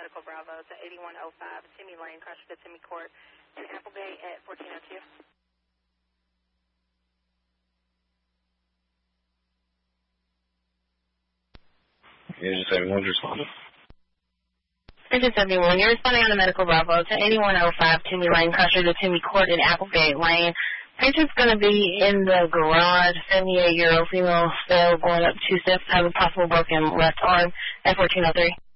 Medical Bravo to 8105 Timmy Lane, Crusher to Timmy Court, and Applegate at 1402. Agent 71 responding. Agent 71, you're responding on the Medical Bravo to 8105 Timmy Lane, Crusher to Timmy Court, and Applegate Lane. Patient's going to be in the garage, 78-year-old female, still going up 2 steps, having possible broken left arm at 1403.